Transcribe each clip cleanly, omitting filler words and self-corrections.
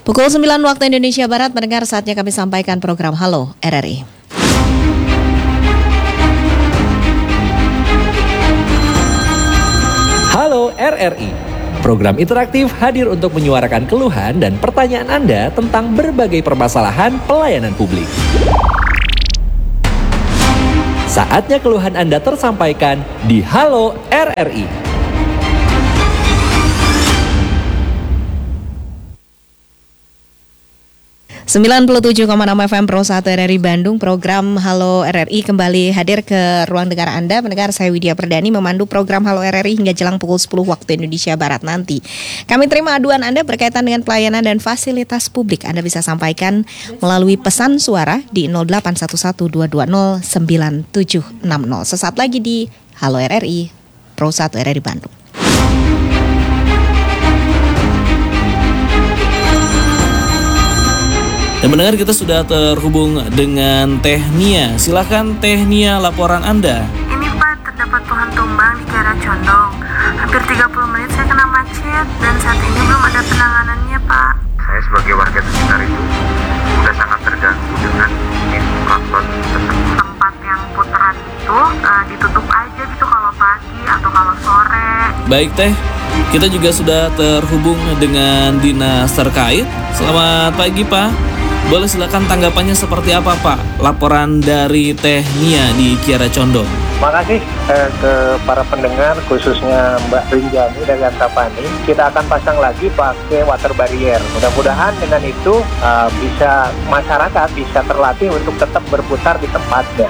Pukul 9 waktu Indonesia Barat, mendengar saatnya kami sampaikan program Halo RRI. Halo RRI, program interaktif hadir untuk menyuarakan keluhan dan pertanyaan Anda tentang berbagai permasalahan pelayanan publik. Saatnya keluhan Anda tersampaikan di Halo RRI. 97,6 FM Pro 1 RRI Bandung, program Halo RRI kembali hadir ke ruang dengar Anda. Mendengar, saya Widya Perdani memandu program Halo RRI hingga jelang pukul 10 waktu Indonesia Barat nanti. Kami terima aduan Anda berkaitan dengan pelayanan dan fasilitas publik. Anda bisa sampaikan melalui pesan suara di 0811-220-9760. Sesaat lagi di Halo RRI Pro 1 RRI Bandung. Dan mendengar, kita sudah terhubung dengan Teh Nia. Silakan Teh Nia, laporan Anda. Ini Pak, terdapat pohon tumbang di Kiara Condong. Hampir 30 menit saya kena macet dan saat ini belum ada penanganannya Pak. Saya sebagai warga sekitar itu sudah sangat terganggu dengan infrastruktur tersebut. Tempat yang putaran itu ditutup aja gitu kalau pagi atau kalau sore. Baik Teh, kita juga sudah terhubung dengan dinas terkait. Selamat pagi Pak. Boleh silakan tanggapannya seperti apa Pak? Laporan dari Teh Nia di Kiara Condong. Terima kasih ke para pendengar, khususnya Mbak Rinjani dari Antapani. Kita akan pasang lagi pakai water barrier. Mudah-mudahan dengan itu bisa masyarakat bisa terlatih untuk tetap berputar di tempatnya.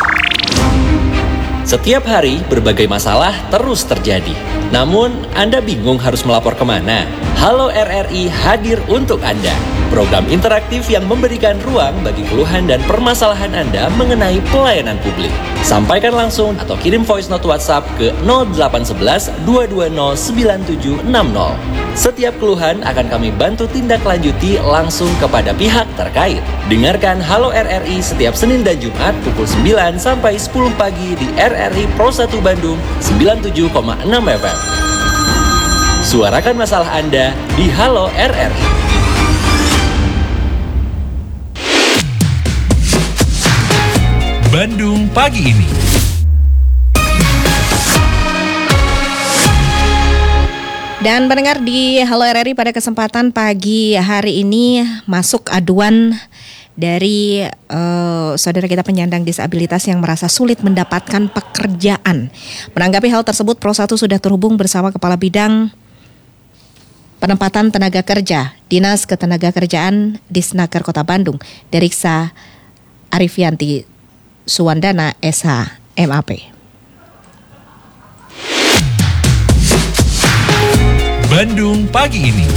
Setiap hari berbagai masalah terus terjadi. Namun Anda bingung harus melapor kemana? Halo RRI hadir untuk Anda. Program interaktif yang memberikan ruang bagi keluhan dan permasalahan Anda mengenai pelayanan publik. Sampaikan langsung atau kirim voice note WhatsApp ke 0811 220 9760. Setiap keluhan akan kami bantu tindak lanjuti langsung kepada pihak terkait. Dengarkan Halo RRI setiap Senin dan Jumat pukul 9 sampai 10 pagi di RRI Pro 1 Bandung 97,6 FM. Suarakan masalah Anda di Halo RRI. Bandung pagi ini. Dan pendengar, di Halo RRI pada kesempatan pagi hari ini masuk aduan dari saudara kita penyandang disabilitas yang merasa sulit mendapatkan pekerjaan. Menanggapi hal tersebut, Pro 1 sudah terhubung bersama Kepala Bidang Penempatan Tenaga Kerja Dinas Ketenagakerjaan Disnaker Kota Bandung, Deriksa Arifianti Suwandana SH MAP. Bandung pagi ini.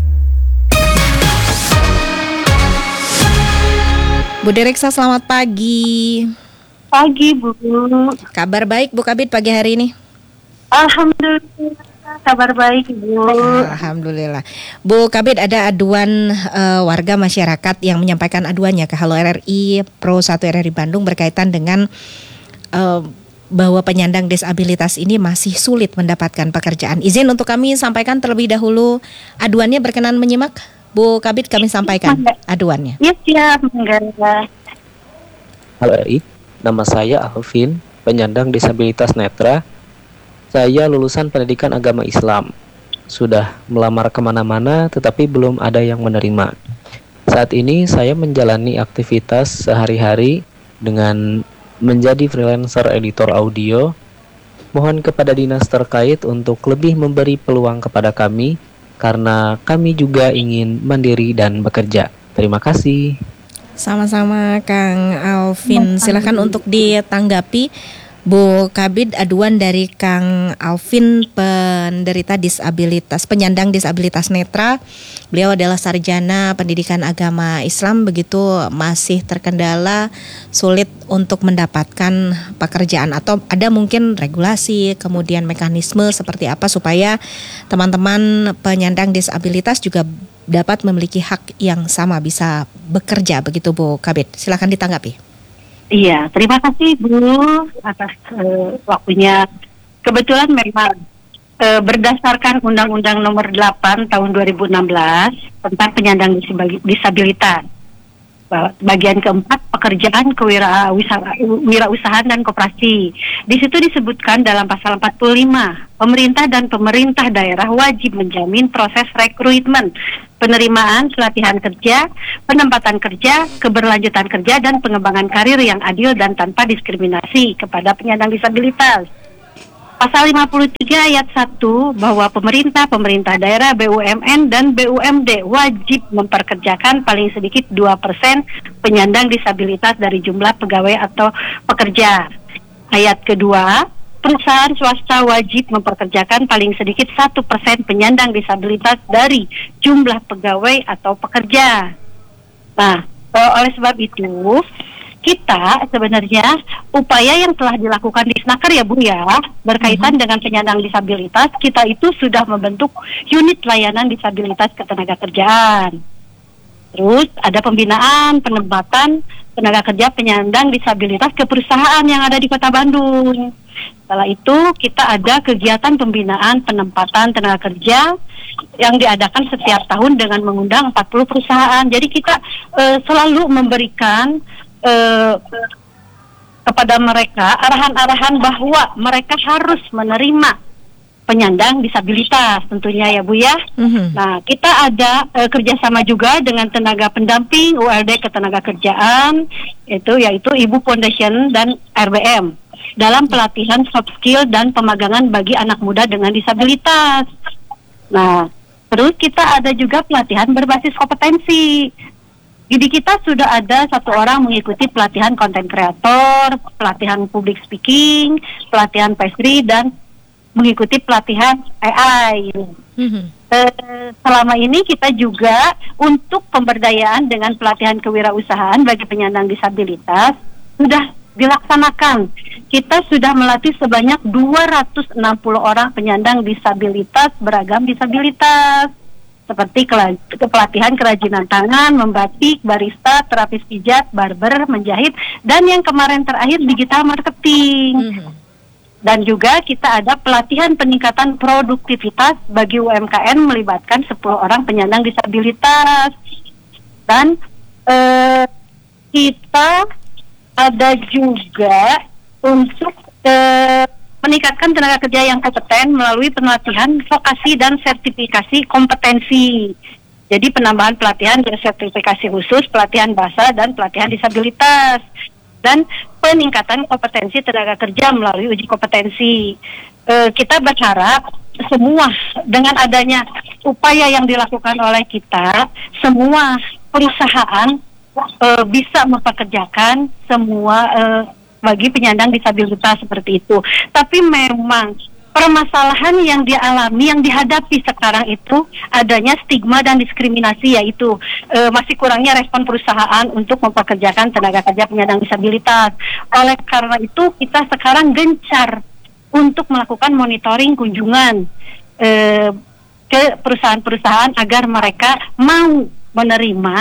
Bu Deriksa, selamat pagi. Pagi Bu. Kabar baik Bu Kabid pagi hari ini? Alhamdulillah, kabar baik Bu. Alhamdulillah. Bu Kabid, ada aduan warga masyarakat yang menyampaikan aduannya ke Halo RRI Pro 1 RRI Bandung berkaitan dengan bahwa penyandang disabilitas ini masih sulit mendapatkan pekerjaan. Izin untuk kami sampaikan terlebih dahulu aduannya, berkenan menyimak? Bu Kabid, kami sampaikan aduannya. Ya siap, enggak. Halo RRI, nama saya Alvin, penyandang disabilitas netra. Saya lulusan pendidikan agama Islam. Sudah melamar kemana-mana tetapi belum ada yang menerima. Saat ini saya menjalani aktivitas sehari-hari dengan menjadi freelancer editor audio. Mohon kepada dinas terkait untuk lebih memberi peluang kepada kami, karena kami juga ingin mandiri dan bekerja. Terima kasih. Sama-sama Kang Alvin, silakan untuk ditanggapi Bu Kabid aduan dari Kang Alvin, penderita disabilitas, penyandang disabilitas netra. Beliau adalah sarjana pendidikan agama Islam, begitu masih terkendala sulit untuk mendapatkan pekerjaan, atau ada mungkin regulasi, kemudian mekanisme seperti apa supaya teman-teman penyandang disabilitas juga dapat memiliki hak yang sama, bisa bekerja, begitu Bu Kabid. Silakan ditanggapi. Iya, terima kasih Bu atas waktunya. Kebetulan memang berdasarkan Undang-Undang Nomor 8 Tahun 2016 tentang penyandang disabilitas. Bagian keempat, pekerjaan kewirausahaan dan koperasi. Di situ disebutkan dalam pasal 45, pemerintah dan pemerintah daerah wajib menjamin proses rekrutmen, penerimaan, pelatihan kerja, penempatan kerja, keberlanjutan kerja, dan pengembangan karir yang adil dan tanpa diskriminasi kepada penyandang disabilitas. Pasal 53 ayat 1 bahwa pemerintah daerah, BUMN dan BUMD wajib memperkerjakan paling sedikit 2% penyandang disabilitas dari jumlah pegawai atau pekerja. Ayat kedua, perusahaan swasta wajib memperkerjakan paling sedikit 1% penyandang disabilitas dari jumlah pegawai atau pekerja. Nah, oleh sebab itu, kita sebenarnya upaya yang telah dilakukan di Snaker ya Bu ya, berkaitan dengan penyandang disabilitas, kita itu sudah membentuk unit layanan disabilitas ketenagakerjaan. Terus ada pembinaan, penempatan tenaga kerja penyandang disabilitas ke perusahaan yang ada di Kota Bandung. Setelah itu kita ada kegiatan pembinaan penempatan tenaga kerja yang diadakan setiap tahun dengan mengundang 40 perusahaan. Jadi kita selalu memberikan kepada mereka arahan-arahan bahwa mereka harus menerima penyandang disabilitas tentunya ya Bu ya. Nah, kita ada kerjasama juga dengan tenaga pendamping ULD Ketenagakerjaan yaitu Ibu Foundation dan RBM dalam pelatihan soft skill dan pemagangan bagi anak muda dengan disabilitas. Nah, terus kita ada juga pelatihan berbasis kompetensi. Di kita sudah ada 1 orang mengikuti pelatihan konten kreator, pelatihan public speaking, pelatihan pastry, dan mengikuti pelatihan AI. Selama ini kita juga untuk pemberdayaan dengan pelatihan kewirausahaan bagi penyandang disabilitas sudah dilaksanakan. Kita sudah melatih sebanyak 260 orang penyandang disabilitas beragam disabilitas. Seperti pelatihan kerajinan tangan, membatik, barista, terapis pijat, barber, menjahit, dan yang kemarin terakhir digital marketing. Dan juga kita ada pelatihan peningkatan produktivitas bagi UMKM melibatkan 10 orang penyandang disabilitas. Dan kita ada juga untuk meningkatkan tenaga kerja yang kompeten melalui pelatihan vokasi dan sertifikasi kompetensi. Jadi penambahan pelatihan dan sertifikasi khusus, pelatihan bahasa, dan pelatihan disabilitas. Dan peningkatan kompetensi tenaga kerja melalui uji kompetensi. Kita berharap semua dengan adanya upaya yang dilakukan oleh kita, semua perusahaan bisa mempekerjakan semua bagi penyandang disabilitas seperti itu. Tapi memang permasalahan yang dialami, yang dihadapi sekarang itu adanya stigma dan diskriminasi, yaitu masih kurangnya respon perusahaan untuk mempekerjakan tenaga kerja penyandang disabilitas. Oleh karena itu kita sekarang gencar untuk melakukan monitoring kunjungan ke perusahaan-perusahaan agar mereka mau menerima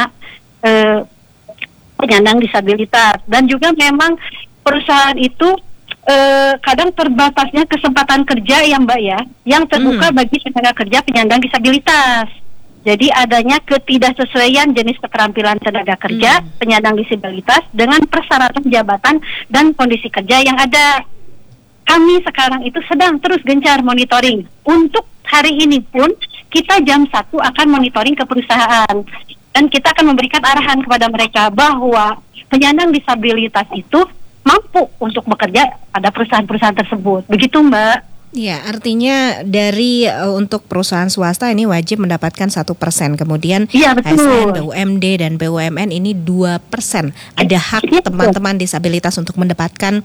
penyandang disabilitas. Dan juga memang perusahaan itu kadang terbatasnya kesempatan kerja ya Mbak ya, yang terbuka bagi tenaga kerja penyandang disabilitas. Jadi adanya ketidaksesuaian jenis keterampilan tenaga kerja penyandang disabilitas dengan persyaratan jabatan dan kondisi kerja yang ada. Kami sekarang itu sedang terus gencar monitoring. Untuk hari ini pun kita jam 1 akan monitoring ke perusahaan. Dan kita akan memberikan arahan kepada mereka bahwa penyandang disabilitas itu mampu untuk bekerja pada perusahaan-perusahaan tersebut. Begitu Mbak. Ya, artinya dari untuk perusahaan swasta ini wajib mendapatkan 1%, kemudian ASN, BUMD dan BUMN ini 2%. Ada hak teman-teman disabilitas untuk mendapatkan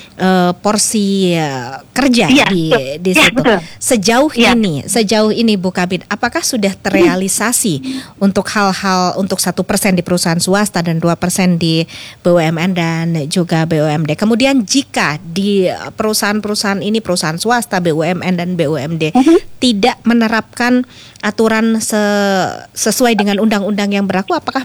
porsi kerja di situ. Sejauh ini Bu Kabid, apakah sudah terrealisasi untuk hal-hal untuk 1% di perusahaan swasta dan 2% di BUMN dan juga BUMD. Kemudian jika di perusahaan-perusahaan ini, perusahaan swasta, BUMN dan BUMD tidak menerapkan aturan sesuai dengan undang-undang yang berlaku, apakah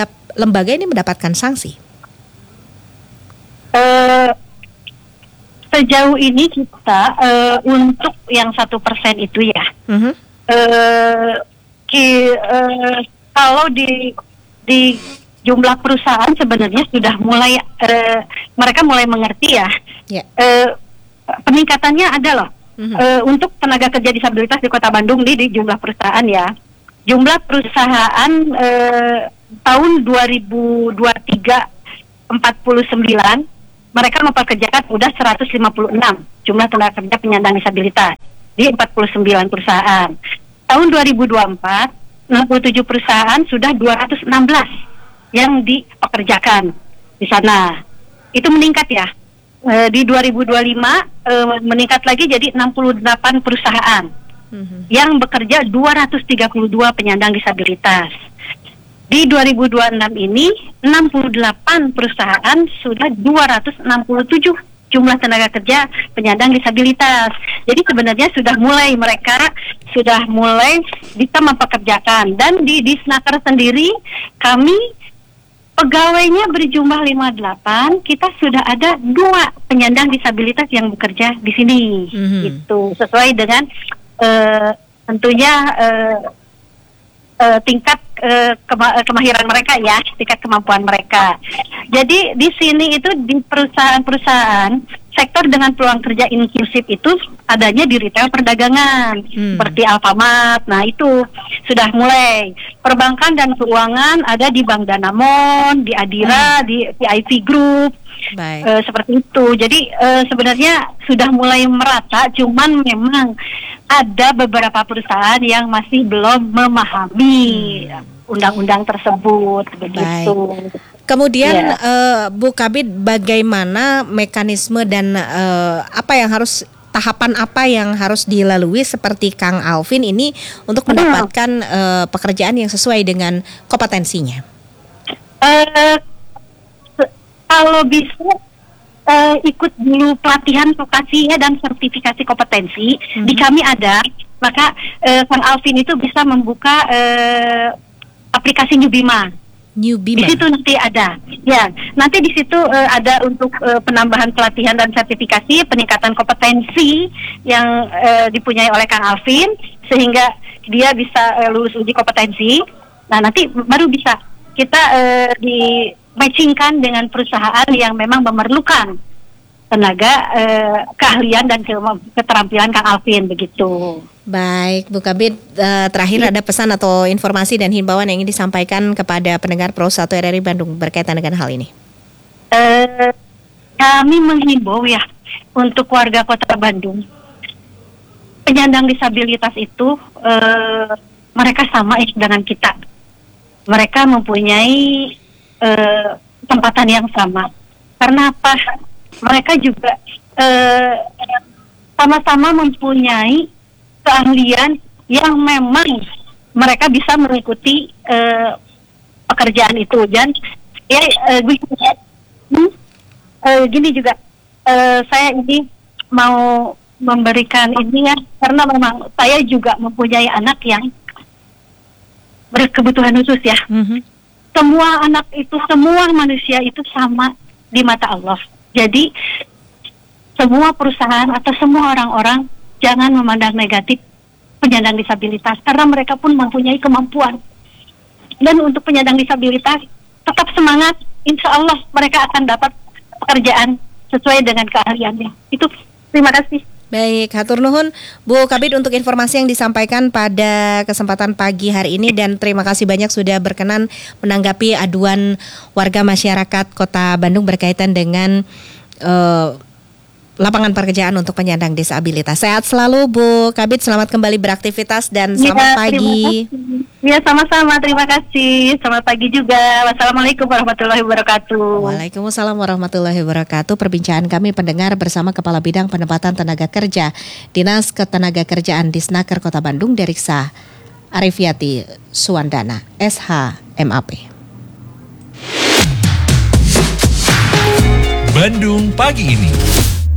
lembaga ini mendapatkan sanksi? Sejauh ini kita untuk yang 1% itu ya, kalau di jumlah perusahaan sebenarnya sudah mulai mereka mulai mengerti ya. Peningkatannya ada loh. Untuk tenaga kerja disabilitas di Kota Bandung di jumlah perusahaan ya. Jumlah perusahaan tahun 2023 49 mereka mempekerjakan udah 156 jumlah tenaga kerja penyandang disabilitas di 49 perusahaan. Tahun 2024 67 perusahaan sudah 216 yang dipekerjakan di sana. Itu meningkat ya. Di 2025 meningkat lagi jadi 68 perusahaan yang bekerja 232 penyandang disabilitas. Di 2026 ini 68 perusahaan sudah 267 jumlah tenaga kerja penyandang disabilitas. Jadi sebenarnya mereka sudah mulai bisa mempekerjakan, dan di Disnaker sendiri kami pegawainya berjumlah 58, kita sudah ada 2 penyandang disabilitas yang bekerja di sini. Gitu, sesuai dengan tentunya tingkat kemahiran mereka ya, tingkat kemampuan mereka. Jadi di sini itu di perusahaan-perusahaan sektor dengan peluang kerja inklusif itu adanya di retail perdagangan seperti Alfamart. Nah itu sudah mulai. Perbankan dan keuangan ada di Bank Danamon, di Adira, di PIV Group. Seperti itu. Jadi sebenarnya sudah mulai merata, cuman memang ada beberapa perusahaan yang masih belum memahami undang-undang tersebut, begitu. Kemudian Bu Kabid, bagaimana mekanisme dan tahapan apa yang harus dilalui seperti Kang Alvin ini untuk mendapatkan pekerjaan yang sesuai dengan kompetensinya? Kalau bisa ikut dulu pelatihan vokasi dan sertifikasi kompetensi di kami ada, maka Kang Alvin itu bisa membuka aplikasi Newbima. Di situ nanti ada, ya. Nanti di situ ada untuk penambahan pelatihan dan sertifikasi, peningkatan kompetensi yang dipunyai oleh Kang Alvin, sehingga dia bisa lulus uji kompetensi. Nah nanti baru bisa kita di matchingkan dengan perusahaan yang memang memerlukan tenaga keahlian dan keterampilan Kang Alvin, begitu. Baik, Bu Kabid, terakhir ada pesan atau informasi dan himbauan yang ingin disampaikan kepada pendengar Pro 1 RRI Bandung berkaitan dengan hal ini? Kami menghimbau ya untuk warga Kota Bandung, penyandang disabilitas itu mereka sama dengan kita. Mereka mempunyai kesempatan yang sama. Karena apa? Mereka juga sama-sama mempunyai keahlian yang memang mereka bisa mengikuti pekerjaan itu. Dan gini juga, saya ini mau memberikan ini ya, karena memang saya juga mempunyai anak yang berkebutuhan khusus ya. Semua anak itu, semua manusia itu sama di mata Allah. Jadi semua perusahaan atau semua orang-orang jangan memandang negatif penyandang disabilitas, karena mereka pun mempunyai kemampuan. Dan untuk penyandang disabilitas tetap semangat, insya Allah mereka akan dapat pekerjaan sesuai dengan keahliannya. Itu, terima kasih. Baik, hatur nuhun Bu Kabid untuk informasi yang disampaikan pada kesempatan pagi hari ini, dan terima kasih banyak sudah berkenan menanggapi aduan warga masyarakat Kota Bandung berkaitan dengan lapangan pekerjaan untuk penyandang disabilitas. Sehat selalu Bu Kabid, selamat kembali beraktivitas dan selamat pagi. Ya, sama-sama, terima kasih. Selamat pagi juga. Wassalamualaikum warahmatullahi wabarakatuh. Waalaikumsalam warahmatullahi wabarakatuh. Perbincangan kami pendengar bersama Kepala Bidang Penempatan Tenaga Kerja Dinas Ketenagakerjaan Disnaker Kota Bandung, Deriksa Arifiati Suwandana, SH.MAP. Bandung pagi ini.